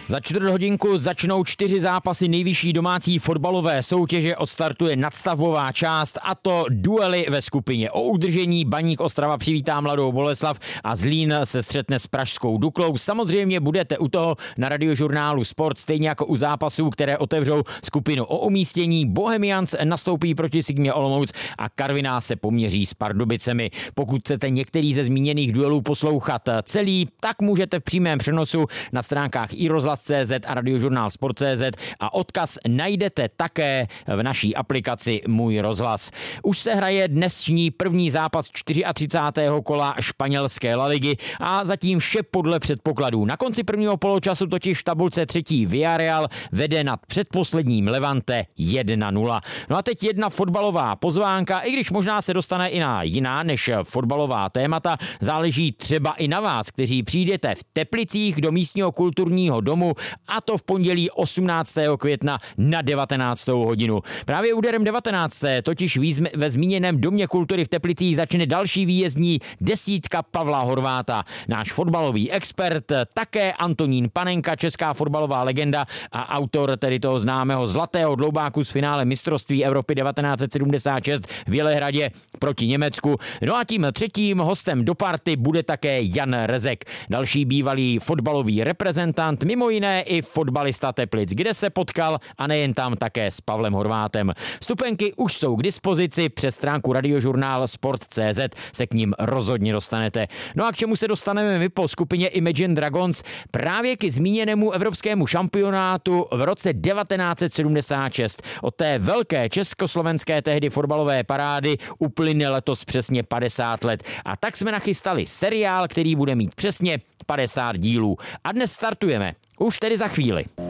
Za čtvrthodinku začnou 4 zápasy nejvyšší domácí fotbalové soutěže, odstartuje nadstavbová část, a to duely ve skupině o udržení. Baník Ostrava přivítá Mladou Boleslav a Zlín se střetne s pražskou Duklou. Samozřejmě budete u toho na Radiožurnálu Sport, stejně jako u zápasů, které otevřou skupinu o umístění. Bohemians nastoupí proti Sigmě Olomouc a Karviná se poměří s Pardubicemi. Pokud chcete některý ze zmíněných duelů poslouchat celý, tak můžete v přímém přenosu na stránkách iRozhlas.cz a Radiožurnál Sport.cz a odkaz najdete také v naší aplikaci Můj rozhlas. Už se hraje dnešní první zápas 34. kola španělské La Ligy a zatím vše podle předpokladů. Na konci prvního poločasu totiž v tabulce třetí Villarreal vede nad předposledním Levante 1-0. No a teď jedna fotbalová pozvánka, i když možná se dostane i na jiná než fotbalová témata, záleží třeba i na vás, kteří přijdete v Teplicích do místního kulturního domu, a to v pondělí 18. května na 19. hodinu. Právě úderem 19. totiž ve zmíněném Domě kultury v Teplicích začne další výjezdní desítka Pavla Horváta. Náš fotbalový expert, také Antonín Panenka, česká fotbalová legenda a autor tedy toho známého zlatého dloubáku z finále mistrovství Evropy 1976 v Bělehradě proti Německu. No a tím třetím hostem do party bude také Jan Rezek, další bývalý fotbalový reprezentant, mimo jiné i fotbalista Teplic, kde se potkal a nejen tam také s Pavlem Horvátem. Vstupenky už jsou k dispozici, přes stránku Radiožurnál Sport.cz se k ním rozhodně dostanete. No a k čemu se dostaneme my po skupině Imagine Dragons? Právě k zmíněnému evropskému šampionátu v roce 1976. Od té velké československé tehdy fotbalové parády uplyne letos přesně 50 let. A tak jsme nachystali seriál, který bude mít přesně 50 dílů. A dnes startujeme. Už tedy za chvíli.